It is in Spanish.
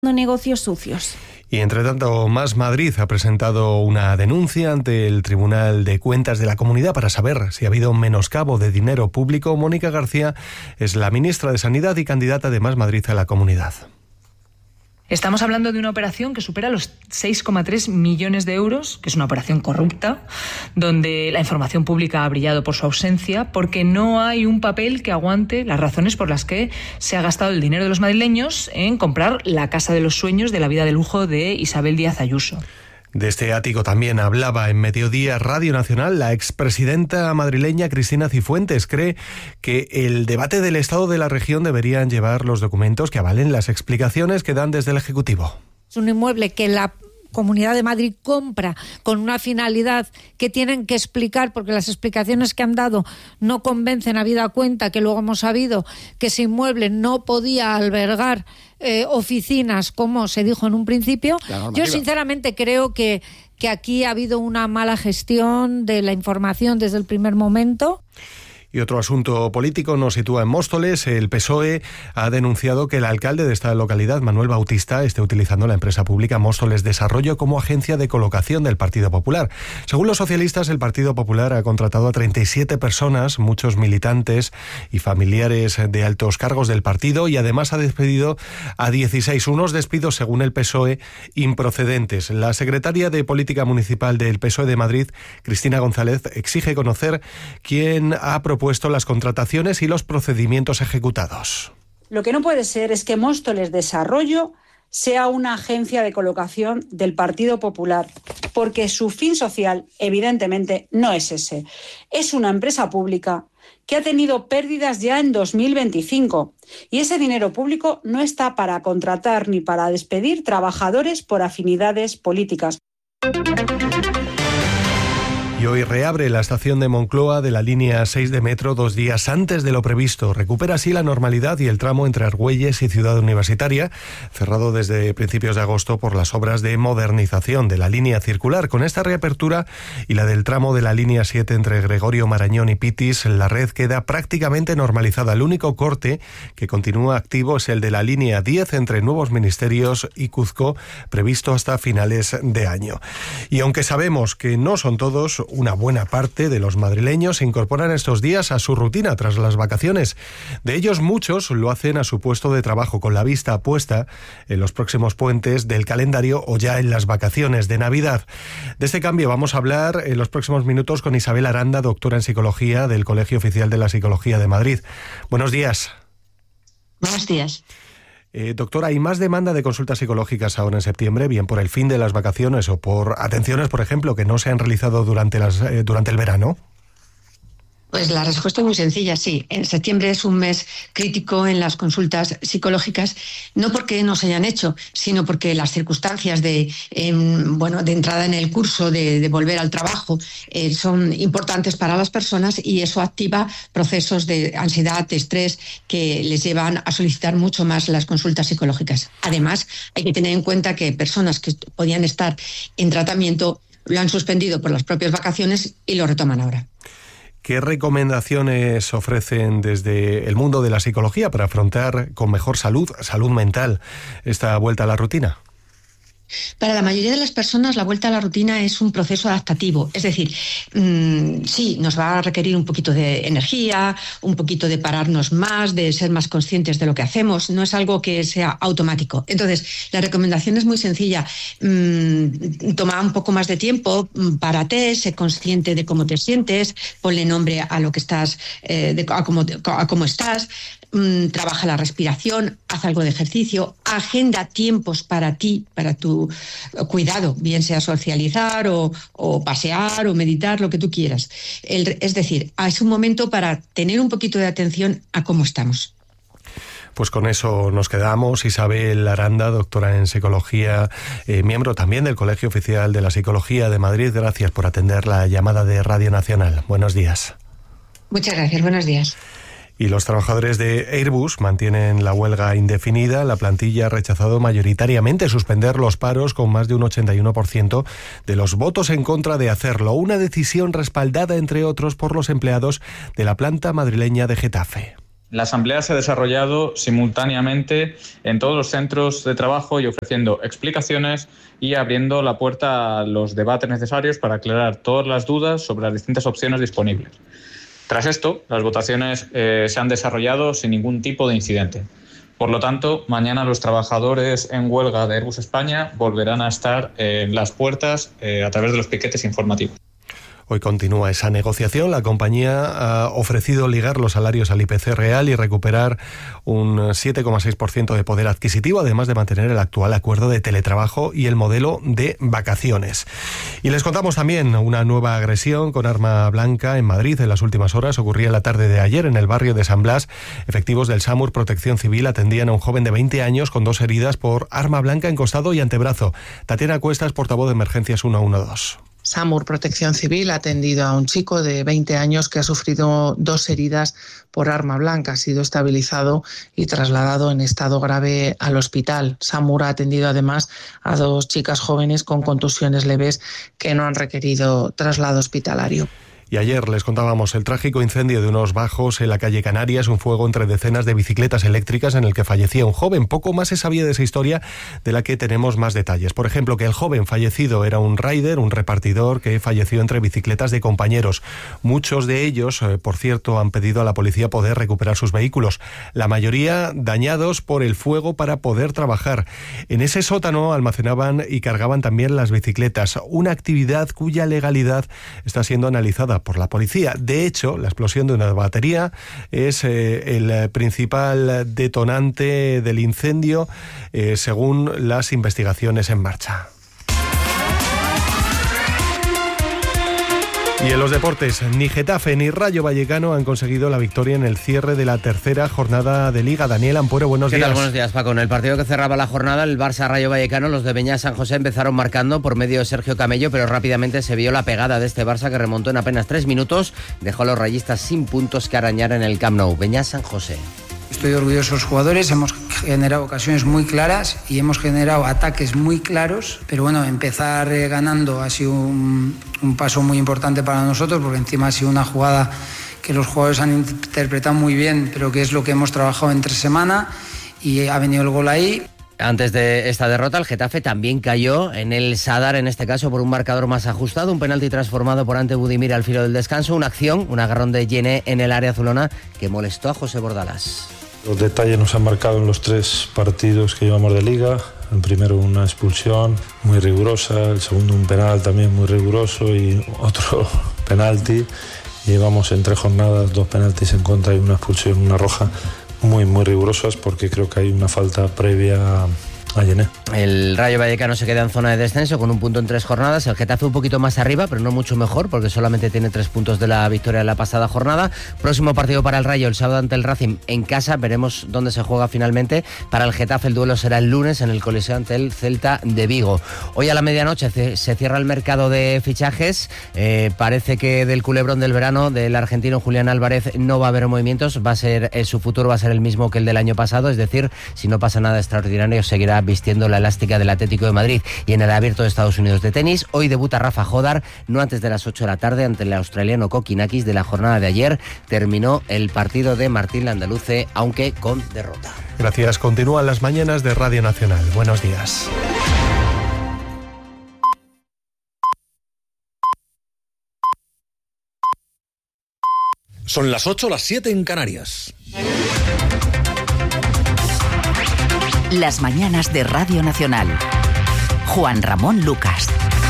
negocios sucios. Y entre tanto, Más Madrid ha presentado una denuncia ante el Tribunal de Cuentas de la Comunidad para saber si ha habido un menoscabo de dinero público. Mónica García es la ministra de Sanidad y candidata de Más Madrid a la Comunidad. Estamos hablando de una operación que supera los 6,3 millones de euros, que es una operación corrupta, donde la información pública ha brillado por su ausencia, porque no hay un papel que aguante las razones por las que se ha gastado el dinero de los madrileños en comprar la casa de los sueños de la vida de lujo de Isabel Díaz Ayuso. De este ático también hablaba en Mediodía Radio Nacional la expresidenta madrileña Cristina Cifuentes. Cree que el debate del estado de la región deberían llevar los documentos que avalen las explicaciones que dan desde el Ejecutivo. Es un inmueble que la Comunidad de Madrid compra con una finalidad que tienen que explicar, porque las explicaciones que han dado no convencen, habida cuenta que luego hemos sabido que ese inmueble no podía albergar oficinas, como se dijo en un principio. Yo sinceramente creo que aquí ha habido una mala gestión de la información desde el primer momento. Y otro asunto político nos sitúa en Móstoles. El PSOE ha denunciado que el alcalde de esta localidad, Manuel Bautista, esté utilizando la empresa pública Móstoles Desarrollo como agencia de colocación del Partido Popular. Según los socialistas, el Partido Popular ha contratado a 37 personas, muchos militantes y familiares de altos cargos del partido, y además ha despedido a 16, unos despidos, según el PSOE, improcedentes. La secretaria de Política Municipal del PSOE de Madrid, Cristina González, exige conocer quién ha propuesto las contrataciones y los procedimientos ejecutados. Lo que no puede ser es que Móstoles Desarrollo sea una agencia de colocación del Partido Popular, porque su fin social, evidentemente, no es ese. Es una empresa pública que ha tenido pérdidas ya en 2025 y ese dinero público no está para contratar ni para despedir trabajadores por afinidades políticas. Y hoy reabre la estación de Moncloa de la línea 6 de metro 2 días antes de lo previsto. Recupera así la normalidad y el tramo entre Argüelles y Ciudad Universitaria, cerrado desde principios de agosto por las obras de modernización de la línea circular. Con esta reapertura y la del tramo de la línea 7 entre Gregorio Marañón y Pitis, la red queda prácticamente normalizada. El único corte que continúa activo es el de la línea 10 entre Nuevos Ministerios y Cuzco, previsto hasta finales de año. Y aunque sabemos que no son todos, una buena parte de los madrileños se incorporan estos días a su rutina tras las vacaciones. De ellos, muchos lo hacen a su puesto de trabajo, con la vista puesta en los próximos puentes del calendario o ya en las vacaciones de Navidad. De este cambio vamos a hablar en los próximos minutos con Isabel Aranda, doctora en Psicología del Colegio Oficial de la Psicología de Madrid. Buenos días. Buenos días. Doctora, ¿hay más demanda de consultas psicológicas ahora en septiembre, bien por el fin de las vacaciones o por atenciones, por ejemplo, que no se han realizado durante el verano? Pues la respuesta es muy sencilla, sí. En septiembre es un mes crítico en las consultas psicológicas, no porque no se hayan hecho, sino porque las circunstancias de entrada en el curso, de volver al trabajo, son importantes para las personas, y eso activa procesos de ansiedad, de estrés, que les llevan a solicitar mucho más las consultas psicológicas. Además, hay que tener en cuenta que personas que podían estar en tratamiento lo han suspendido por las propias vacaciones y lo retoman ahora. ¿Qué recomendaciones ofrecen desde el mundo de la psicología para afrontar con mejor salud mental, esta vuelta a la rutina? Para la mayoría de las personas, la vuelta a la rutina es un proceso adaptativo. Es decir, sí, nos va a requerir un poquito de energía, un poquito de pararnos más, de ser más conscientes de lo que hacemos. No es algo que sea automático. Entonces, la recomendación es muy sencilla. Toma un poco más de tiempo, párate, sé consciente de cómo te sientes, ponle nombre a lo que estás, a cómo estás. Trabaja la respiración, haz algo de ejercicio, agenda tiempos para ti, para tu cuidado, bien sea socializar o pasear o meditar, lo que tú quieras. Es decir, es un momento para tener un poquito de atención a cómo estamos. Pues con eso nos quedamos. Isabel Aranda, doctora en Psicología, miembro también del Colegio Oficial de la Psicología de Madrid. Gracias por atender la llamada de Radio Nacional. Buenos días. Muchas gracias, buenos días. Y los trabajadores de Airbus mantienen la huelga indefinida. La plantilla ha rechazado mayoritariamente suspender los paros, con más de un 81% de los votos en contra de hacerlo. Una decisión respaldada, entre otros, por los empleados de la planta madrileña de Getafe. La asamblea se ha desarrollado simultáneamente en todos los centros de trabajo y ofreciendo explicaciones y abriendo la puerta a los debates necesarios para aclarar todas las dudas sobre las distintas opciones disponibles. Tras esto, las votaciones se han desarrollado sin ningún tipo de incidente. Por lo tanto, mañana los trabajadores en huelga de Airbus España volverán a estar en las puertas a través de los piquetes informativos. Hoy continúa esa negociación. La compañía ha ofrecido ligar los salarios al IPC real y recuperar un 7,6% de poder adquisitivo, además de mantener el actual acuerdo de teletrabajo y el modelo de vacaciones. Y les contamos también una nueva agresión con arma blanca en Madrid. En las últimas horas ocurría la tarde de ayer en el barrio de San Blas. Efectivos del SAMUR Protección Civil atendían a un joven de 20 años con 2 heridas por arma blanca en costado y antebrazo. Tatiana Cuestas, portavoz de Emergencias 112. SAMUR Protección Civil ha atendido a un chico de 20 años que ha sufrido 2 heridas por arma blanca. Ha sido estabilizado y trasladado en estado grave al hospital. SAMUR ha atendido además a 2 chicas jóvenes con contusiones leves que no han requerido traslado hospitalario. Y ayer les contábamos el trágico incendio de unos bajos en la calle Canarias, un fuego entre decenas de bicicletas eléctricas en el que fallecía un joven. Poco más se sabía de esa historia, de la que tenemos más detalles. Por ejemplo, que el joven fallecido era un rider, un repartidor que falleció entre bicicletas de compañeros. Muchos de ellos, por cierto, han pedido a la policía poder recuperar sus vehículos. La mayoría dañados por el fuego para poder trabajar. En ese sótano almacenaban y cargaban también las bicicletas, una actividad cuya legalidad está siendo analizada por la policía. De hecho, la explosión de una batería es el principal detonante del incendio, según las investigaciones en marcha. Y en los deportes, ni Getafe ni Rayo Vallecano han conseguido la victoria en el cierre de la tercera jornada de Liga. Daniel Ampuero, buenos días. ¿Qué tal? Buenos días, Paco. En el partido que cerraba la jornada, el Barça Rayo Vallecano, los de Beñat San José empezaron marcando por medio de Sergio Camello, pero rápidamente se vio la pegada de este Barça que remontó en apenas 3 minutos, dejó a los rayistas sin puntos que arañar en el Camp Nou. Beñat San José. Estoy orgulloso de los jugadores, hemos generado ocasiones muy claras y hemos generado ataques muy claros, pero bueno, empezar ganando ha sido un paso muy importante para nosotros, porque encima ha sido una jugada que los jugadores han interpretado muy bien, pero que es lo que hemos trabajado entre semana y ha venido el gol ahí. Antes de esta derrota, el Getafe también cayó en el Sadar, en este caso por un marcador más ajustado, un penalti transformado por Ante Budimir al filo del descanso, una acción, un agarrón de Yené en el área azulona que molestó a José Bordalás. Los detalles nos han marcado en los 3 partidos que llevamos de Liga. El primero una expulsión muy rigurosa, el segundo un penal también muy riguroso y otro penalti. Llevamos en 3 jornadas 2 penaltis en contra y una expulsión, una roja, muy rigurosas, porque creo que hay una falta previa a Yené. El Rayo Vallecano se queda en zona de descenso con un punto en 3 jornadas. El Getafe un poquito más arriba, pero no mucho mejor, porque solamente tiene 3 puntos de la victoria de la pasada jornada. Próximo partido para el Rayo el sábado ante el Racing en casa. Veremos dónde se juega finalmente. Para el Getafe el duelo será el lunes en el Coliseo ante el Celta de Vigo. Hoy a la medianoche se cierra el mercado de fichajes. Parece que del culebrón del verano del argentino Julián Álvarez no va a haber movimientos. Su futuro va a ser el mismo que el del año pasado, es decir, si no pasa nada extraordinario seguirá vistiendo la elástica del Atlético de Madrid. Y en el Abierto de Estados Unidos de tenis, hoy debuta Rafa Jodar, no antes de las 8 de la tarde, ante el australiano Kokinakis. De la jornada de ayer terminó el partido de Martín Landaluce, aunque con derrota. Gracias. Continúan las mañanas de Radio Nacional. Buenos días. Son las 8, las 7 en Canarias. Las mañanas de Radio Nacional. Juan Ramón Lucas.